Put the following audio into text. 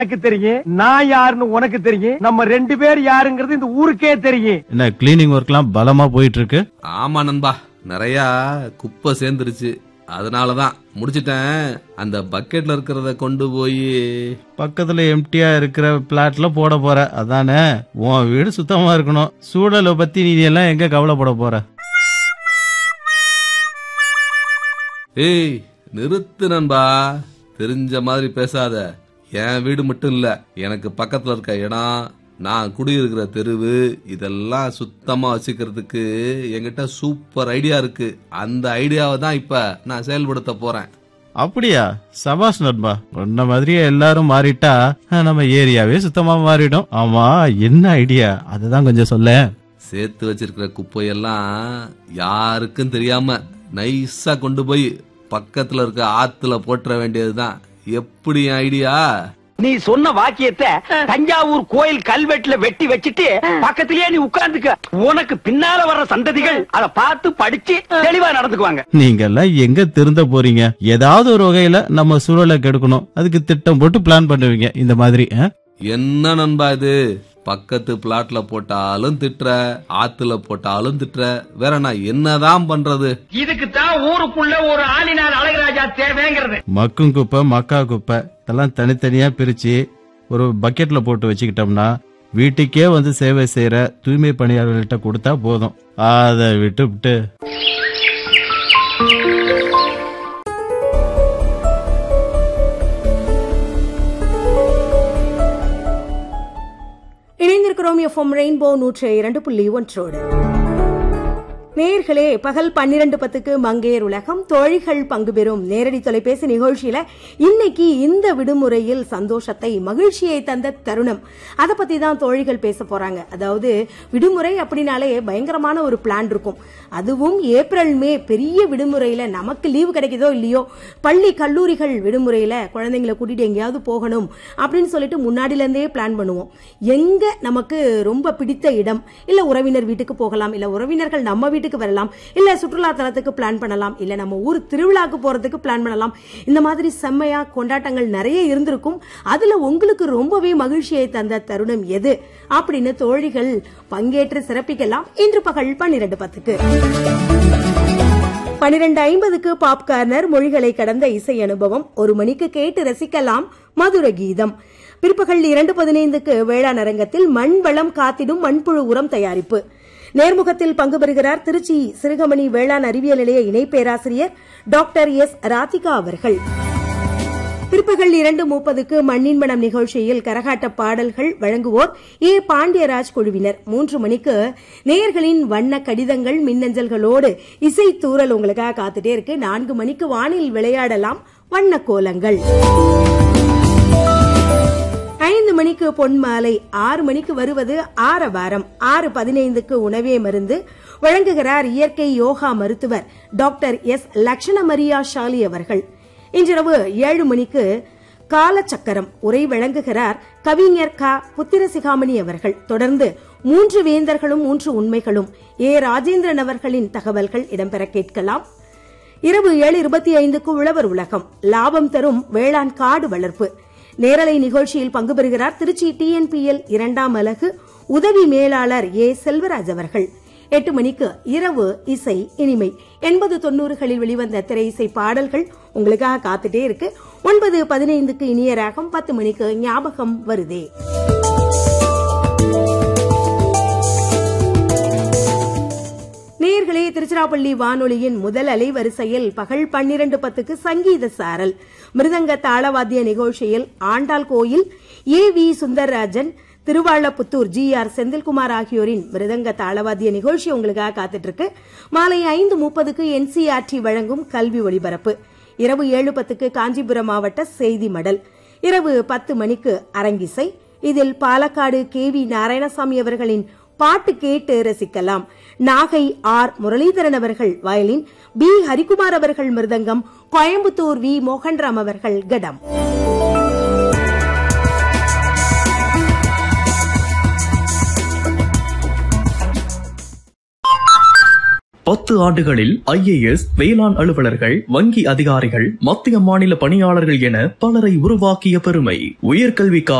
எனக்கு தெரியும், நான் யாருன்னு உனக்கு தெரியும், நம்ம 2 பேர் யாருங்கிறது இந்த ஊருக்கே தெரியும். என்ன கிளீனிங் ஒர்க்லாம் பலமா போயிட்டு இருக்கு? ஆமா நண்பா, நிறைய குப்பை சேர்ந்துருச்சு. அதனாலதான் முடிச்சிட்டேன். அந்த பக்கெட்ல இருக்கிறத கொண்டு போய் பக்கத்துல எம்டியா இருக்கிற பிளாட்ல போட போற, அதானே? உன் வீடு சுத்தமா இருக்கணும். சூழலை பத்தி நீ எல்லாம் எங்க கவலைப்பட போற? ஏய் நிறுத்து நண்பா, தெரிஞ்ச மாதிரி பேசாத. என் வீடு மட்டும் இல்ல, எனக்கு பக்கத்துல இருக்க இடம், நான் குடியிருக்கிற தெருவு, இதெல்லாம் சுத்தமா வச்சுக்கிறதுக்கு என்கிட்ட சூப்பர் ஐடியா இருக்கு. அந்த ஐடியாவை தான் இப்ப நான் செயல்படுத்த போறேன். அப்படியா? சபாஷ் நண்பா. உன்ன மாதிரியே எல்லாரும் மாறிட்டா நம்ம ஏரியாவே சுத்தமா மாறிடும். ஆமா, என்ன ஐடியா? அதுதான் கொஞ்சம் சொல்ல. சேர்த்து வச்சிருக்கிற குப்பையெல்லாம் யாருக்கும் தெரியாம நைஸா கொண்டு போய் பக்கத்துல இருக்க ஆத்துல போட்டுற வேண்டியதுதான். எப்படி ஐடியா? நீ சொன்ன வாக்கியத்தை தஞ்சாவூர் கோயில் கல்வெட்டுல வெட்டி வச்சிட்டு பக்கத்திலேயே நீ உட்கார்ந்துக்க. உனக்கு பின்னால வர்ற சந்ததிகள் அதை பார்த்து படிச்சு தெளிவா நடந்துக்குவாங்க. நீங்க எல்லாம் எங்க திருந்த போறீங்க? ஏதாவது ஒரு வகையில நம்ம சூழலை கெடுக்கணும், அதுக்கு திட்டம் போட்டு பிளான் பண்ணுவீங்க இந்த மாதிரி. என்ன நண்பா இது? பக்கத்து பிளாட்ல போட்டாலும் திட்டுற, ஆத்துல போட்டாலும் திட்டுற, வேற நான் என்னதான் பண்றது? இதுக்கு தான் ஊருக்குள்ள ஒரு ஆளினார் அழகராஜா தேவைங்கிறது. மக்கும் குப்பை மக்கா குப்பை இதெல்லாம் தனித்தனியா பிரிச்சு ஒரு பக்கெட்ல போட்டு வச்சுக்கிட்டோம்னா வீட்டுக்கே வந்து சேவை செய்யற தூய்மை பணியாளர்கள்ட்ட கொடுத்தா போதும். அதை விட்டு இணைந்திருக்கிறோம் எஃப்எம் ரெயின்போ 102.1. நேயர்களே, பகல் 12:10 மங்கையர் உலகம் தோழிகள் பங்கு பெறும் நேரடி தொலைபேசி நிகழ்ச்சியில இன்னைக்கு இந்த விடுமுறையில் சந்தோஷத்தை மகிழ்ச்சியை தந்த தருணம், அதை பத்தி தான் தோழிகள் பேச போறாங்க. அதாவது விடுமுறை அப்படின்னாலே பயங்கரமான ஒரு பிளான் இருக்கும். அதுவும் ஏப்ரல் மே பெரிய விடுமுறையில நமக்கு லீவு கிடைக்குதோ இல்லையோ, பள்ளி கல்லூரிகள் விடுமுறையில குழந்தைங்களை கூட்டிட்டு எங்கேயாவது போகணும் அப்படின்னு சொல்லிட்டு முன்னாடில இருந்தே பிளான் பண்ணுவோம். எங்க நமக்கு ரொம்ப பிடித்த இடம், இல்ல உறவினர் வீட்டுக்கு போகலாம், இல்ல உறவினர்கள் நம்ம வீட்டுக்கு வரலாம், இல்ல சுற்றுலா தலத்துக்கு பிளான் பண்ணலாம், இல்ல நம்ம ஊர் திருவிழாக்கு போறதுக்கு பிளான் பண்ணலாம். இந்த மாதிரி செம்மையா கொண்டாட்டங்கள் நிறைய இருந்திருக்கும். அதுல உங்களுக்கு ரொம்பவே மகிழ்ச்சியை தந்த தருணம் எது அப்படின்னு தோழிகள் பங்கேற்று சிறப்பிக்கலாம். இன்று பகல் 12:10. 12:50 பாப்கார்னர் மொழிகளை கடந்த இசை அனுபவம். 1 மணிக்கு கேட்டு ரசிக்கலாம் மதுர கீதம். பிற்பகல் 2:15 வேளாண் அரங்கத்தில் மண் வளம் காத்திடும் மண்புழு உரம் தயாரிப்பு. நேர்முகத்தில் பங்கு பெறுகிறார் திருச்சி சிறுகமணி வேளாண் அறிவியல் நிலைய இணை பேராசிரியர் டாக்டர் எஸ் ராதிகா அவர்கள். பிற்பகல் 2:30 மண்ணின் மனம் நிகழ்ச்சியில் கரகாட்ட பாடல்கள் வழங்குவோர் ஏ பாண்டியராஜ் குழுவினர். 3 மணிக்கு நேயர்களின் வண்ண கடிதங்கள் மின்னஞ்சல்களோடு இசை தூரல் உங்களுக்காக காத்துட்டே இருக்கு. 4 மணிக்கு வானில் விளையாடலாம் வண்ண கோலங்கள். 5 மணிக்கு பொன்மாலை. 6 மணிக்கு வருவது ஆரவாரம். 6:15 உணவே மருந்து வழங்குகிறார் இயற்கை யோகா மருத்துவர் டாக்டர் எஸ் லட்சணமரியா ஷாலி அவர்கள். இன்றிரவு 7 மணிக்கு காலச்சக்கரம் உரை வழங்குகிறார் கவிஞர் க புத்திரசிகாமணி அவர்கள். தொடர்ந்து 3 வேந்தர்களும் 3 உண்மைகளும் ஏ ராஜேந்திரன் அவர்களின் தகவல்கள் இடம்பெற கேட்கலாம். இரவு 7:25 உழவர் உலகம் லாபம் தரும் வேளாண் காடு வளர்ப்பு. நேரலை நிகழ்ச்சியில் பங்கு பெறுகிறார் திருச்சி TNPL 2ஆம் அலகு உதவி மேலாளர் ஏ செல்வராஜ் அவர்கள். 8 மணிக்கு இரவு இசை இனிமை. 80-90களில் வெளிவந்த திரை இசை பாடல்கள் உங்களுக்காக காத்துட்டே இருக்கு. 9:15 இனிய ராகம். 10 மணிக்கு ஞாபகம் வருதே. நேயர்களே, திருச்சிராப்பள்ளி வானொலியின் முதல் அலைவரிசையில் பகல் 12:10 சங்கீத சாரல் மிருதங்க தாளவாத்திய நிகழ்ச்சியில் ஆண்டாள் கோயில் AV சுந்தர்ராஜன், திருவாளப்புத்தூர் GR செந்தில்குமார் ஆகியோரின் மிருதங்க தாளவாத்திய நிகழ்ச்சி உங்களுக்காக காத்துட்டு இருக்கு. மாலை 5:30 NCERT வழங்கும் கல்வி ஒலிபரப்பு. இரவு 7:10 காஞ்சிபுரம் மாவட்ட செய்தி மடல். இரவு 10 மணிக்கு அரங்கிசை. இதில் பாலக்காடு KV நாராயணசாமி அவர்களின் பாட்டு கேட்டு ரசிக்கலாம். நாகை ஆர் முரளிதரன் அவர்கள் வயலின், B ஹரிகுமார் அவர்கள் மிருதங்கம், கோயம்புத்தூர் V மோகன்ராம் அவர்கள் கடம். பொத்த 10 ஆண்டுகளில் IAS, வேளாண் அலுவலர்கள், வங்கி அதிகாரிகள், மத்திய மாநில பணியாளர்கள் என பலரை உருவாக்கிய பெருமை. உயர்கல்விக்காக